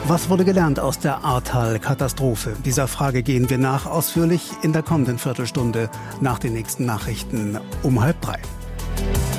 Was wurde gelernt aus der Ahrtal-Katastrophe? Dieser Frage gehen wir nach, ausführlich in der kommenden Viertelstunde nach den nächsten Nachrichten um 2:30.